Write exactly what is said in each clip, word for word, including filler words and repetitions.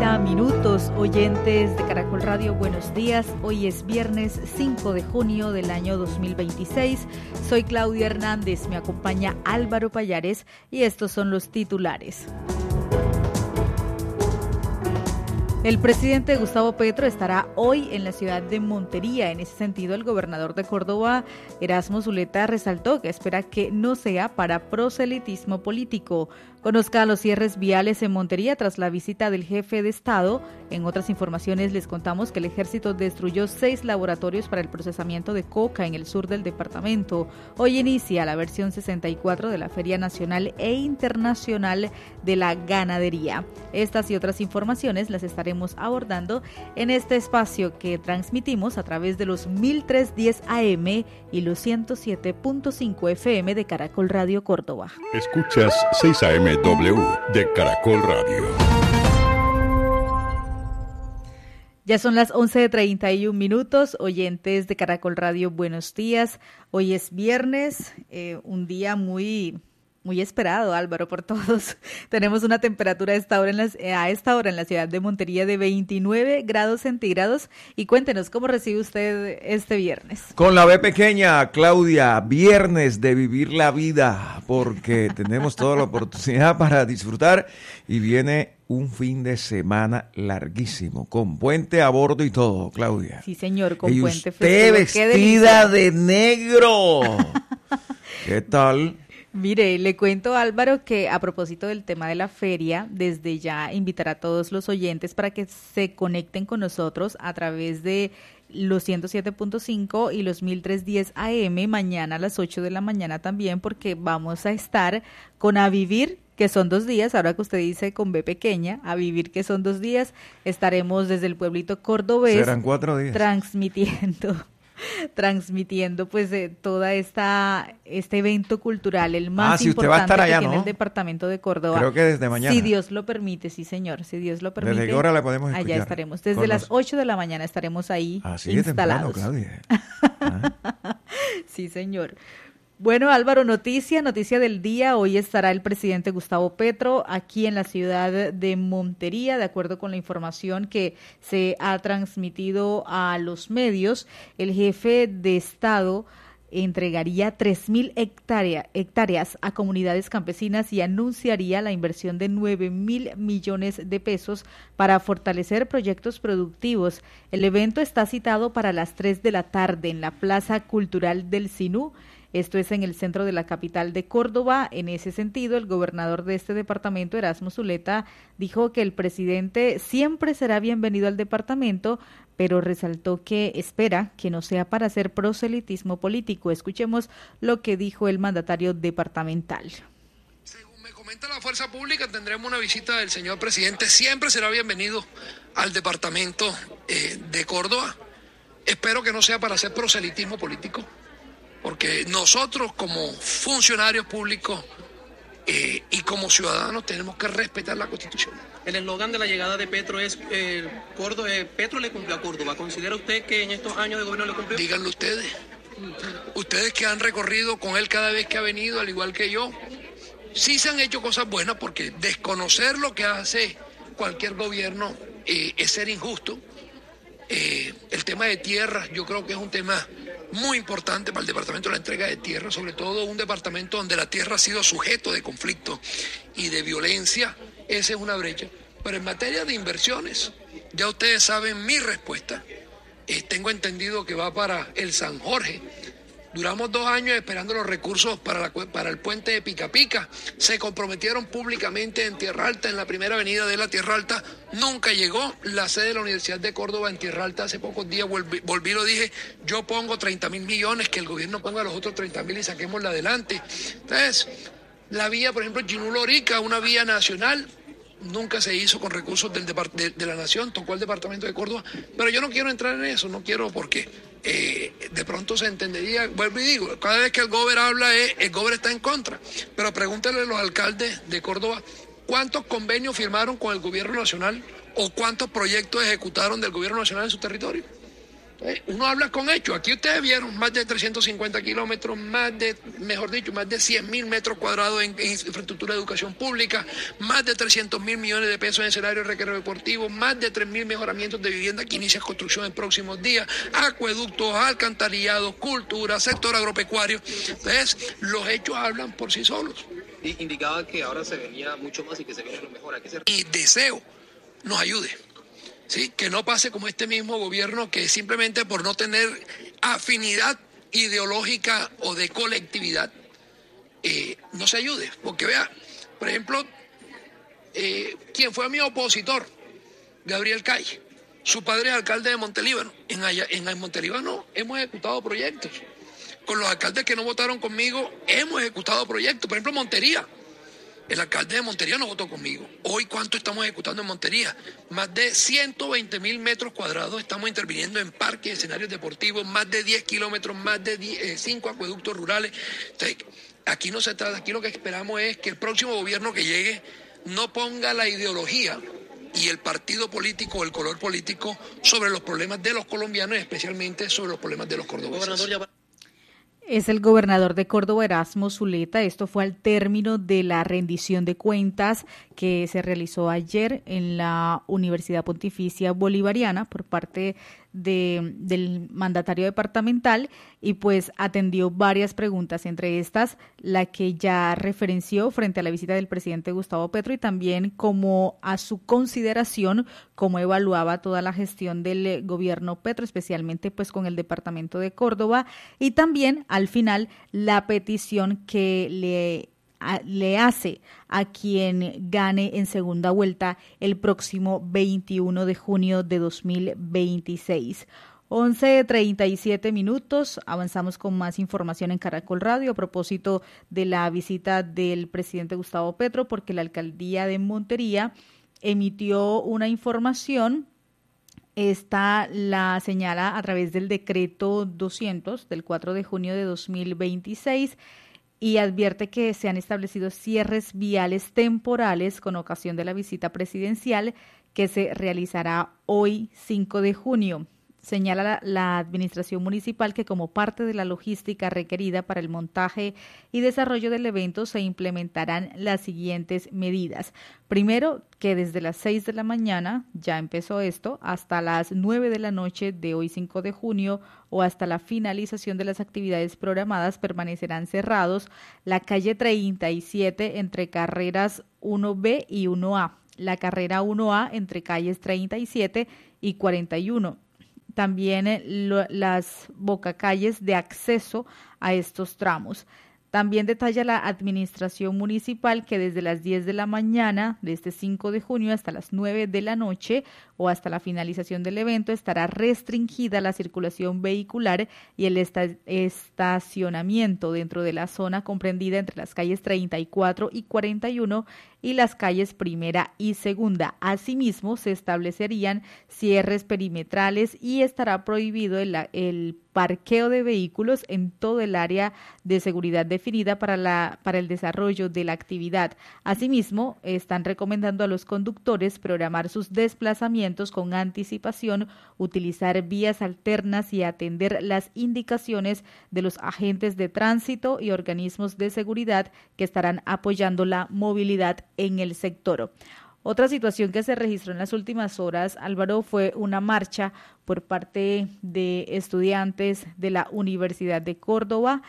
treinta minutos, oyentes de Caracol Radio, buenos días. Hoy es viernes cinco de junio del año dos mil veintiséis. Soy Claudia Hernández, me acompaña Álvaro Payares y estos son los titulares. El presidente Gustavo Petro estará hoy en la ciudad de Montería. En ese sentido, el gobernador de Córdoba, Erasmo Zuleta, resaltó que espera que no sea para proselitismo político. Conozca los cierres viales en Montería tras la visita del jefe de Estado. En otras informaciones les contamos que el ejército destruyó seis laboratorios para el procesamiento de coca en el sur del departamento. Hoy inicia la versión sesenta y cuatro de la Feria Nacional e Internacional de la Ganadería. Estas y otras informaciones las estaremos abordando en este espacio que transmitimos a través de los mil trescientos diez A M y los ciento siete punto cinco F M de Caracol Radio Córdoba. Escuchas seis A M W de Caracol Radio. Ya son las once treinta y un minutos, oyentes de Caracol Radio, buenos días. Hoy es viernes, eh, un día muy... Muy esperado, Álvaro, por todos. Tenemos una temperatura a esta hora en la, a esta hora en la ciudad de Montería de veintinueve grados centígrados. Y cuéntenos, ¿cómo recibe usted este viernes? Con la B pequeña, Claudia, viernes de vivir la vida, porque tenemos toda la oportunidad para disfrutar y viene un fin de semana larguísimo, con puente a bordo y todo, Claudia. Sí, señor, con y puente usted festivo. Vestida de negro. ¿Qué tal? Mire, le cuento, Álvaro, que a propósito del tema de la feria, desde ya invitar a todos los oyentes para que se conecten con nosotros a través de los ciento siete punto cinco y los mil trescientos diez A M, mañana a las ocho de la mañana también, porque vamos a estar con A Vivir, que son dos días, ahora que usted dice con B pequeña, A Vivir, que son dos días, estaremos desde el pueblito cordobés. Serán cuatro días. Transmitiendo. transmitiendo pues eh, toda esta este evento cultural, el más ah, si importante usted va a estar allá, que tiene ¿no? el departamento de Córdoba. Creo que desde mañana. Si Dios lo permite, sí señor, si Dios lo permite. Desde ahora la podemos escuchar. Allá estaremos, desde Con las los... ocho de la mañana estaremos ahí Así instalados. Temprano, Claudia. ¿Ah? Sí señor. Bueno, Álvaro, noticia, noticia del día. Hoy estará el presidente Gustavo Petro aquí en la ciudad de Montería, de acuerdo con la información que se ha transmitido a los medios. El jefe de Estado entregaría tres mil hectárea, hectáreas a comunidades campesinas y anunciaría la inversión de nueve mil millones de pesos para fortalecer proyectos productivos. El evento está citado para las tres de la tarde en la Plaza Cultural del Sinú. Esto es en el centro de la capital de Córdoba. En ese sentido, el gobernador de este departamento, Erasmo Zuleta, dijo que el presidente siempre será bienvenido al departamento, pero resaltó que espera que no sea para hacer proselitismo político. Escuchemos lo que dijo el mandatario departamental. Según me comenta la Fuerza Pública, tendremos una visita del señor presidente. Siempre será bienvenido al departamento eh, de Córdoba. Espero que no sea para hacer proselitismo político, porque nosotros como funcionarios públicos eh, y como ciudadanos tenemos que respetar la Constitución. El eslogan de la llegada de Petro es eh, Córdoba, eh, Petro le cumplió a Córdoba. ¿Considera usted que en estos años de gobierno le cumplió? Díganlo ustedes. Ustedes que han recorrido con él cada vez que ha venido, al igual que yo, sí se han hecho cosas buenas, porque desconocer lo que hace cualquier gobierno eh, es ser injusto. Eh, el tema de tierras, yo creo que es un tema muy importante para el departamento, la entrega de tierra, sobre todo un departamento donde la tierra ha sido sujeto de conflicto y de violencia. Esa es una brecha. Pero en materia de inversiones, ya ustedes saben mi respuesta. Eh, tengo entendido que va para el San Jorge. Duramos dos años esperando los recursos para, la, para el puente de Pica Pica. Se comprometieron públicamente en Tierra Alta, en la primera avenida de la Tierra Alta. Nunca llegó la sede de la Universidad de Córdoba en Tierra Alta. Hace pocos días volví, volví lo dije, yo pongo treinta mil millones, que el gobierno ponga los otros treinta mil y saquémosla adelante. Entonces, la vía, por ejemplo, Chinú-Lorica, una vía nacional, nunca se hizo con recursos del depart- de, de la nación, tocó al departamento de Córdoba. Pero yo no quiero entrar en eso, no quiero porque... Eh, de pronto se entendería, vuelvo y digo, cada vez que el gobernador habla, eh, el gobernador está en contra, pero pregúntale a los alcaldes de Córdoba cuántos convenios firmaron con el gobierno nacional o cuántos proyectos ejecutaron del gobierno nacional en su territorio. Uno habla con hechos. Aquí ustedes vieron más de trescientos cincuenta kilómetros, más de, mejor dicho, más de cien mil metros cuadrados en, en infraestructura de educación pública, más de trescientos mil millones de pesos en escenarios de recreo deportivo, más de tres mil mejoramientos de vivienda que inicia construcción en próximos días, acueductos, alcantarillados, cultura, sector agropecuario. Entonces, los hechos hablan por sí solos. Y indicaba que ahora se venía mucho más y que se viene lo mejor. ¿A qué se... Y deseo nos ayude. Sí, que no pase como este mismo gobierno que simplemente por no tener afinidad ideológica o de colectividad eh, no se ayude. Porque vea, por ejemplo, eh, quien fue mi opositor, Gabriel Calle, su padre es alcalde de Montelíbano. En, allá, en Montelíbano hemos ejecutado proyectos. Con los alcaldes que no votaron conmigo hemos ejecutado proyectos. Por ejemplo, Montería. El alcalde de Montería no votó conmigo. Hoy, ¿cuánto estamos ejecutando en Montería? Más de ciento veinte mil metros cuadrados estamos interviniendo en parques, escenarios deportivos, más de diez kilómetros, más de cinco acueductos rurales. Entonces, aquí no se trata, aquí lo que esperamos es que el próximo gobierno que llegue no ponga la ideología y el partido político o el color político sobre los problemas de los colombianos y especialmente sobre los problemas de los cordobeses. Es el gobernador de Córdoba, Erasmo Zuleta. Esto fue al término de la rendición de cuentas que se realizó ayer en la Universidad Pontificia Bolivariana por parte de, del mandatario departamental y pues atendió varias preguntas, entre estas la que ya referenció frente a la visita del presidente Gustavo Petro y también como a su consideración cómo evaluaba toda la gestión del gobierno Petro, especialmente pues con el departamento de Córdoba y también al final la petición que le A, le hace a quien gane en segunda vuelta el próximo veintiuno de junio de dos mil veintiséis. once treinta y siete minutos, avanzamos con más información en Caracol Radio a propósito de la visita del presidente Gustavo Petro, porque la alcaldía de Montería emitió una información. Esta la señala a través del decreto doscientos del cuatro de junio de dos mil veintiséis y advierte que se han establecido cierres viales temporales con ocasión de la visita presidencial que se realizará hoy cinco de junio. Señala la, la administración municipal que como parte de la logística requerida para el montaje y desarrollo del evento se implementarán las siguientes medidas. Primero, que desde las seis de la mañana, ya empezó esto, hasta las nueve de la noche de hoy cinco de junio o hasta la finalización de las actividades programadas permanecerán cerrados la calle treinta y siete entre carreras uno B y uno A, la carrera uno A entre calles treinta y siete y cuarenta y uno. También lo, las bocacalles de acceso a estos tramos. También detalla la administración municipal que desde las diez de la mañana de este cinco de junio hasta las nueve de la noche o hasta la finalización del evento estará restringida la circulación vehicular y el esta- estacionamiento dentro de la zona comprendida entre las calles treinta y cuatro y cuarenta y uno y las calles primera y segunda. Asimismo, se establecerían cierres perimetrales y estará prohibido el, el parqueo de vehículos en todo el área de seguridad definida para, la, para el desarrollo de la actividad. Asimismo, están recomendando a los conductores programar sus desplazamientos con anticipación, utilizar vías alternas y atender las indicaciones de los agentes de tránsito y organismos de seguridad que estarán apoyando la movilidad en el sector. Otra situación que se registró en las últimas horas, Álvaro, fue una marcha por parte de estudiantes de la Universidad de Córdoba.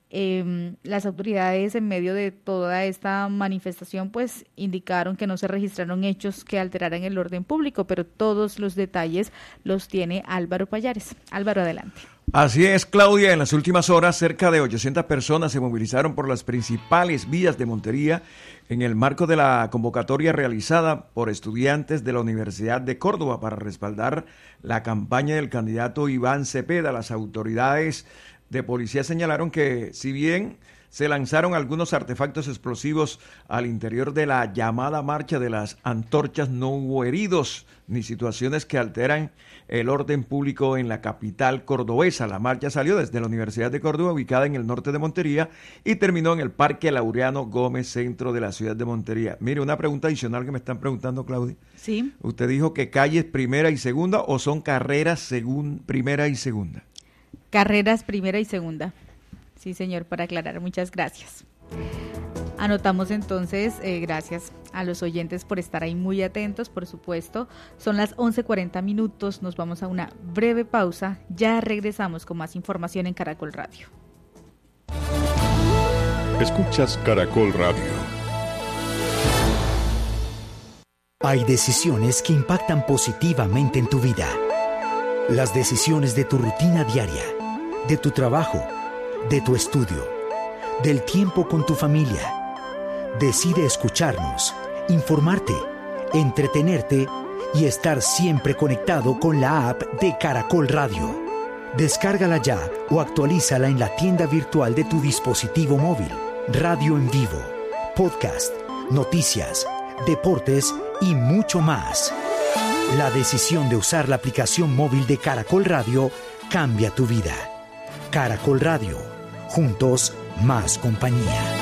Eh, las autoridades en medio de toda esta manifestación pues indicaron que no se registraron hechos que alteraran el orden público, pero todos los detalles los tiene Álvaro Payares. Álvaro, adelante. Así es, Claudia. En las últimas horas, cerca de ochocientas personas se movilizaron por las principales vías de Montería en el marco de la convocatoria realizada por estudiantes de la Universidad de Córdoba para respaldar la campaña del candidato Iván Cepeda. Las autoridades de policía señalaron que, si bien se lanzaron algunos artefactos explosivos al interior de la llamada Marcha de las Antorchas. No hubo heridos ni situaciones que alteran el orden público en la capital cordobesa. La marcha salió desde la Universidad de Córdoba, ubicada en el norte de Montería, y terminó en el Parque Laureano Gómez, centro de la ciudad de Montería. Mire, una pregunta adicional que me están preguntando, Claudia. Sí. ¿Usted dijo que calles primera y segunda o son carreras según primera y segunda? Carreras primera y segunda. Sí, señor, para aclarar. Muchas gracias. Anotamos entonces, eh, gracias a los oyentes por estar ahí muy atentos, por supuesto. Son las once cuarenta minutos, nos vamos a una breve pausa. Ya regresamos con más información en Caracol Radio. Escuchas Caracol Radio. Hay decisiones que impactan positivamente en tu vida. Las decisiones de tu rutina diaria, de tu trabajo, de tu estudio, del tiempo con tu familia. Decide escucharnos, informarte, entretenerte y estar siempre conectado con la app de Caracol Radio. Descárgala ya o actualízala en la tienda virtual de tu dispositivo móvil. Radio en vivo, podcast, noticias, deportes y mucho más. La decisión de usar la aplicación móvil de Caracol Radio cambia tu vida. Caracol Radio, juntos más compañía.